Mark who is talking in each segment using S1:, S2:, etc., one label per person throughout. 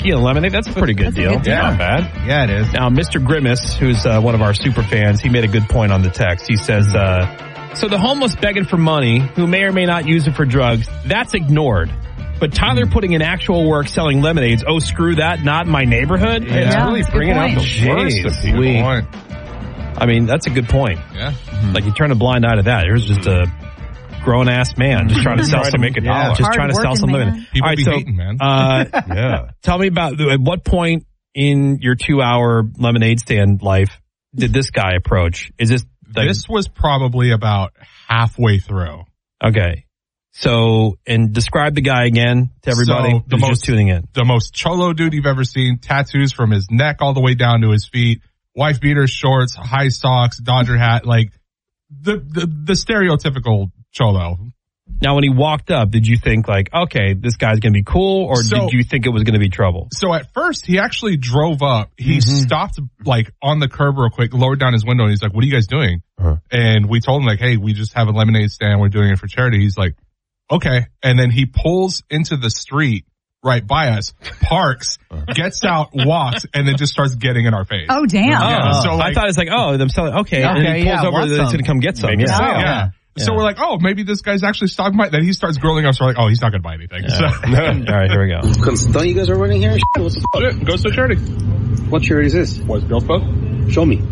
S1: tequila and lemonade. That's a pretty good deal.
S2: Not bad.
S3: Yeah, it is.
S1: Now, Mr. Grimace, who's one of our super fans, he made a good point on the text. He says, so the homeless begging for money, who may or may not use it for drugs, that's ignored. But Tyler putting in actual work selling lemonades, oh, screw that, not in my neighborhood?
S2: Yeah, it's really bringing out the worst of people.
S1: I mean, that's a good point.
S2: Yeah.
S1: Like, you turn a blind eye to that. Here's just a grown-ass man just trying to sell some,
S2: make a dollar.
S1: Just trying to sell some lemonade.
S2: People be hating, man.
S1: Tell me about, at what point in your 2-hour lemonade stand life did this guy approach? Is this...
S2: This was probably about halfway through.
S1: Okay. So, and describe the guy again to everybody who's just tuning in.
S2: The most cholo dude you've ever seen. Tattoos from his neck all the way down to his feet. Wife beater shorts, high socks, Dodger hat. Like, the stereotypical cholo.
S1: Now, when he walked up, did you think like, okay, this guy's going to be cool, or did you think it was going to be trouble?
S2: So at first, he actually drove up. He stopped like on the curb real quick, lowered down his window, and he's like, "What are you guys doing?" And we told him like, "Hey, we just have a lemonade stand. We're doing it for charity." He's like, "Okay." And then he pulls into the street right by us, parks, gets out, walks, and then just starts getting in our face.
S4: Oh, damn.
S1: Yeah,
S2: so like,
S1: I thought it's like, oh, I'm selling. Okay, and then he pulls over. He's going to come get some.
S2: Yeah. So we're like, oh, maybe this guy's actually stopping by. Then he starts grilling us. We're like, oh, he's not going to buy anything. So.
S1: All right, here we go.
S5: Don't you guys are running here? What's the
S2: fuck? Goes to charity.
S5: What charity is this?
S2: What's Girls Club?
S5: Show me.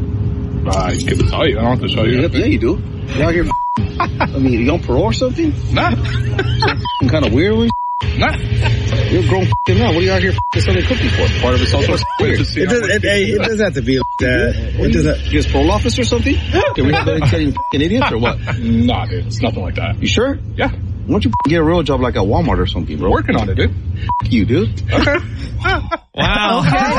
S2: I can tell you. I don't have to show you.
S5: Yeah, you do. You out here I mean, you on parole or something?
S2: Nah.
S5: Some kind of weird one?
S2: Nah.
S5: You're a grown now. What are you out here selling cookies for? Part of it's also weird. It doesn't have to be like that. What is that? You guys parole officer or something? Can we have any idiots or what?
S2: Nah, dude. It's nothing like that.
S5: You sure?
S2: Yeah.
S5: Why don't you get a real job like at Walmart or something, bro?
S2: Working on it, dude.
S5: You, dude.
S2: Okay.
S1: Wow.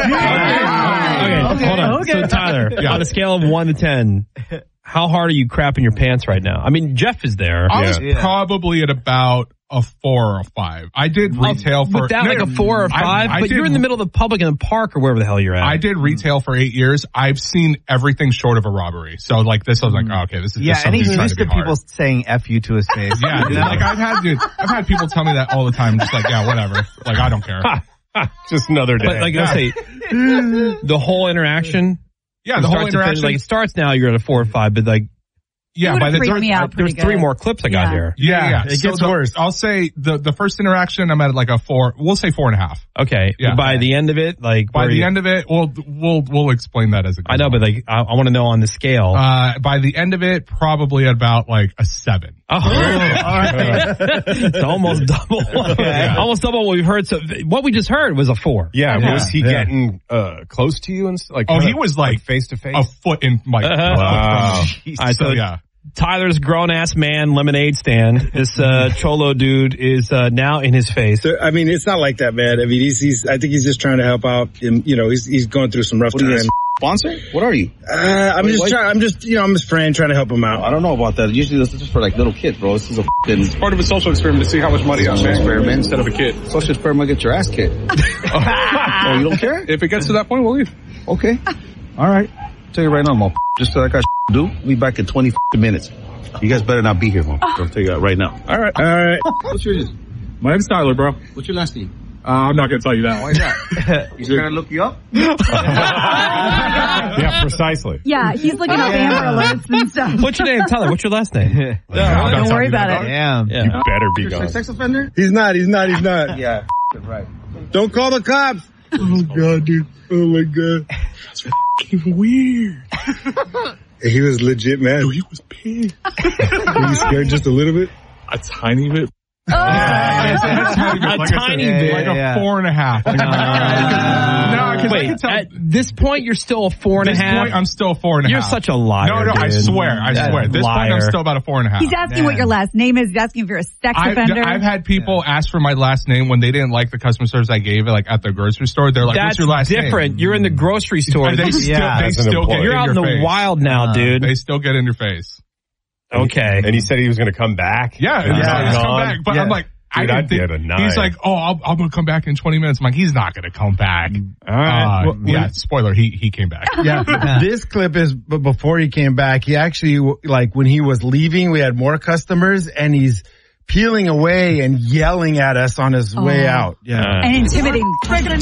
S1: Okay, hold on. So, Tyler, on a scale of 1 to 10, how hard are you crapping your pants right now? I mean, Jeff is there.
S2: I was probably at about a 4 or a 5. I did retail for...
S1: With that, like a 4 or 5? But you're in the middle of the public in the park or wherever the hell you're at.
S2: I did retail for 8 years. I've seen everything short of a robbery. So, like, this, I was like, oh, okay, this is just something
S3: and he's used to people saying F you to his face.
S2: Yeah, like, I've had people tell me that all the time. Just like, yeah, whatever. Like, I don't care.
S1: Just another day. But, like, let's say, the whole interaction...
S2: Yeah, the whole interaction.
S1: Like, it starts now, you're at a 4 or 5, but, like...
S4: Yeah, by the time
S1: there's 3 more clips I got here.
S2: Yeah. It gets worse. I'll say the first interaction I'm at like a 4. We'll say 4.5.
S1: Okay. Yeah. By the end of it, like
S2: by the end of it, we'll explain that as a.
S1: I know, but like I want to know on the scale.
S2: By the end of it, probably about like a 7.
S1: Oh, all right. It's almost double. Almost double what we've heard. So what we just heard was a 4.
S6: Yeah. Was he getting close to you and like?
S2: Oh, he was like
S6: face to face,
S2: a foot in my. Wow.
S1: All right, so yeah. Tyler's grown-ass man lemonade stand. This cholo dude is now in his face.
S5: So, I mean, it's not like that, man. I mean, I think he's just trying to help out. And, you know, he's going through some rough times. Sponsor? What are you? I'm his friend trying to help him out. I don't know about that. Usually this is just for like little kids, bro. This is it's
S2: part of a social experiment to see how much money I'm making. Experiment instead of a kid.
S5: Social experiment, get your ass kicked. Oh, you don't care?
S2: If it gets to that point, we'll leave.
S5: Okay. All right. Tell you right now, mom. Just so I got do. We back in 20 minutes. You guys better not be here, mom. I'll tell you that right now.
S2: All right.
S5: What's yours?
S2: My name's Tyler, bro.
S5: What's your last name?
S2: I'm not going to tell you that.
S5: Why not? He's trying to look you up?
S6: Yeah, precisely.
S4: Yeah, he's looking up Amber Alerts and stuff.
S1: What's your name, Tyler? What's your last name?
S4: Don't worry about it.
S1: Damn.
S6: You better be gone.
S5: Sex offender?
S7: He's not.
S5: Yeah, right.
S7: Don't call the cops. Oh, God, dude. Oh, my God.
S2: That's fucking weird.
S7: He was legit, man.
S2: Dude, he was pissed.
S7: Were you scared just a little bit?
S2: A tiny bit.
S1: A tiny bit.
S2: Like a 4.5.
S1: Wait, at this point, you're still a 4.5?
S2: At this point, I'm still a 4.5.
S1: You're such a liar.
S2: No, I swear. At this point, I'm still about a 4.5.
S4: He's asking what your last name is. He's asking if you're a sex offender.
S2: I've had people ask for my last name when they didn't like the customer service I gave, like at the grocery store. They're like, "What's your last name?" That's different.
S1: You're in the grocery store.
S2: And they still get
S1: You're out in the wild now, dude.
S2: They still get in your face.
S1: Okay.
S6: And he said he was going to come back.
S2: Yeah, he's come back. But I'm like,
S6: dude, I'd get a 9.
S2: He's like, oh, I'm going to come back in 20 minutes. I'm like, he's not going to come back.
S1: All right.
S2: Spoiler, he came back.
S3: Yeah. This clip is before he came back. He actually, like, when he was leaving, we had more customers, and he's peeling away and yelling at us on his way out. Yeah.
S4: And intimidating.